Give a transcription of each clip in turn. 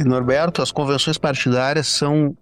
Norberto, as convenções partidárias são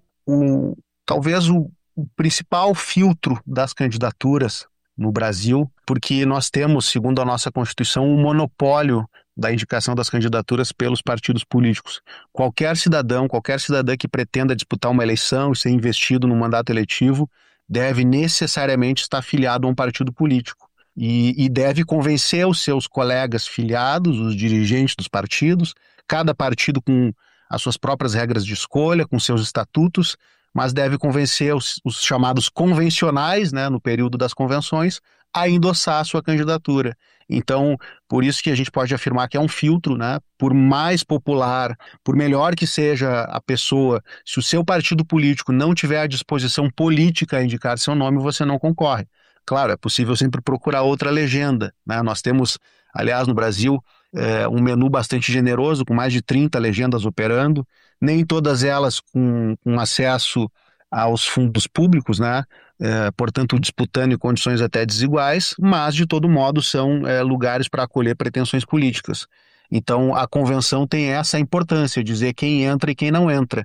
talvez o principal filtro das candidaturas no Brasil, porque nós temos, segundo a nossa Constituição, um monopólio da indicação das candidaturas pelos partidos políticos. Qualquer cidadão, qualquer cidadã que pretenda disputar uma eleição e ser investido no mandato eletivo deve necessariamente estar filiado a um partido político. E deve convencer os seus colegas filiados, os dirigentes dos partidos, cada partido com as suas próprias regras de escolha, com seus estatutos, mas deve convencer os chamados convencionais, né, no período das convenções, a endossar a sua candidatura. Então, por isso que a gente pode afirmar que é um filtro, né? Por mais popular, por melhor que seja a pessoa, se o seu partido político não tiver a disposição política a indicar seu nome, você não concorre. Claro, é possível sempre procurar outra legenda, né? Nós temos, aliás, no Brasil, um menu bastante generoso, com mais de 30 legendas operando, nem todas elas com acesso aos fundos públicos, né? Portanto, disputando em condições até desiguais, mas, de todo modo, são lugares para acolher pretensões políticas. Então, a convenção tem essa importância, dizer quem entra e quem não entra.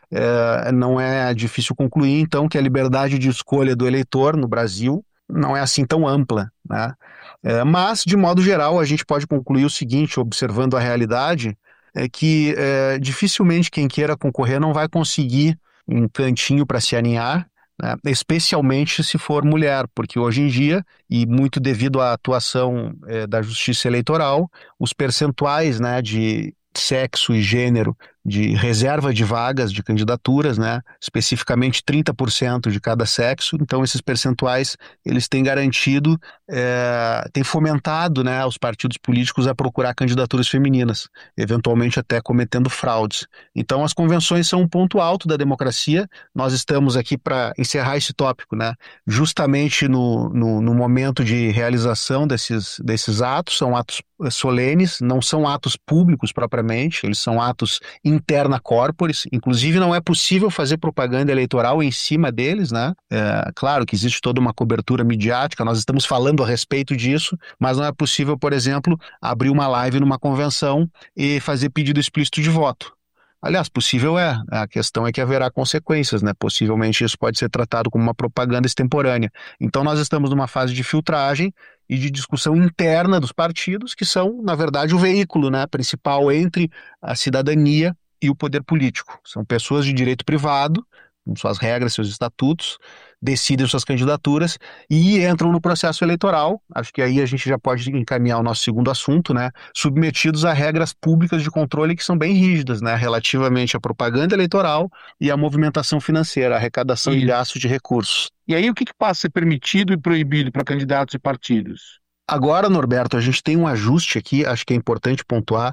Não é difícil concluir, então, que a liberdade de escolha do eleitor no Brasil não é assim tão ampla, né? Mas, de modo geral, a gente pode concluir o seguinte, observando a realidade, é que dificilmente quem queira concorrer não vai conseguir um cantinho para se aninhar, né? Especialmente se for mulher, porque hoje em dia, e muito devido à atuação da Justiça Eleitoral, os percentuais, né, de sexo e gênero de reserva de vagas de candidaturas, né, especificamente 30% de cada sexo, então esses percentuais eles têm garantido, têm fomentado, né, os partidos políticos a procurar candidaturas femininas, eventualmente até cometendo fraudes. Então as convenções são um ponto alto da democracia. Nós estamos aqui para encerrar esse tópico, né, justamente no momento de realização desses atos. São atos solenes, não são atos públicos propriamente, eles são atos interna corporis, inclusive não é possível fazer propaganda eleitoral em cima deles, né? Claro que existe toda uma cobertura midiática, nós estamos falando a respeito disso, mas não é possível, por exemplo, abrir uma live numa convenção e fazer pedido explícito de voto. Aliás, possível a questão é que haverá consequências, né? Possivelmente isso pode ser tratado como uma propaganda extemporânea. Então nós estamos numa fase de filtragem e de discussão interna dos partidos, que são, na verdade, o veículo, né, principal entre a cidadania e o poder político. São pessoas de direito privado, com suas regras, seus estatutos, decidem suas candidaturas e entram no processo eleitoral. Acho que aí a gente já pode encaminhar o nosso segundo assunto, né? Submetidos a regras públicas de controle que são bem rígidas, né? Relativamente à propaganda eleitoral e à movimentação financeira, à arrecadação e E, gasto de recursos. e aí, o que passa a ser permitido e proibido para candidatos e partidos? Agora, Norberto, a gente tem um ajuste aqui, acho que é importante pontuar,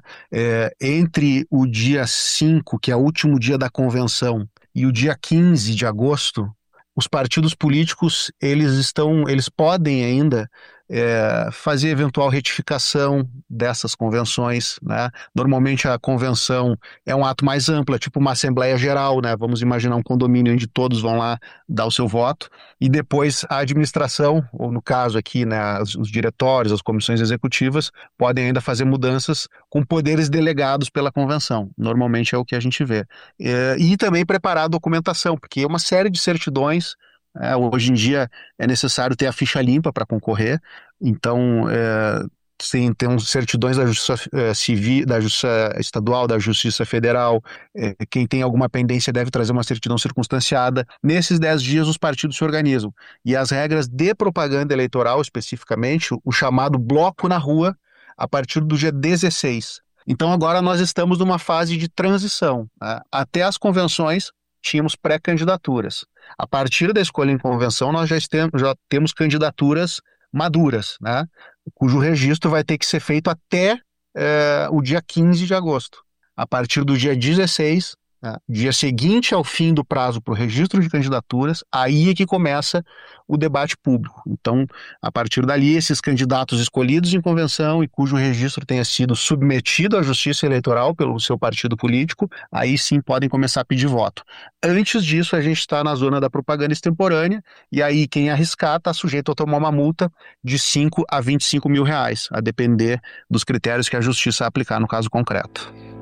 entre o dia 5, que é o último dia da convenção, e o dia 15 de agosto, os partidos políticos, eles podem ainda fazer eventual retificação dessas convenções, né? Normalmente a convenção é um ato mais amplo, é tipo uma assembleia geral, né? Vamos imaginar um condomínio onde todos vão lá dar o seu voto, e depois a administração, ou no caso aqui, né, os diretórios, as comissões executivas, podem ainda fazer mudanças com poderes delegados pela convenção. Normalmente é o que a gente vê. E também preparar a documentação, porque é uma série de certidões. Hoje em dia é necessário ter a ficha limpa para concorrer, então tem certidões da Justiça Civil, da Justiça Estadual, da Justiça Federal. Quem tem alguma pendência deve trazer uma certidão circunstanciada. Nesses 10 dias os partidos se organizam. E as regras de propaganda eleitoral, especificamente, o chamado bloco na rua, a partir do dia 16. Então agora nós estamos numa fase de transição, né? Até as convenções tínhamos pré-candidaturas. A partir da escolha em convenção, nós já temos candidaturas maduras, né? Cujo registro vai ter que ser feito até o dia 15 de agosto. A partir do dia 16, né, dia seguinte ao fim do prazo para o registro de candidaturas, aí é que começa o debate público. Então, a partir dali, esses candidatos escolhidos em convenção e cujo registro tenha sido submetido à Justiça Eleitoral pelo seu partido político, aí sim podem começar a pedir voto. Antes disso, a gente está na zona da propaganda extemporânea, e aí quem arriscar está sujeito a tomar uma multa de 5 a 25 mil reais, a depender dos critérios que a Justiça aplicar no caso concreto.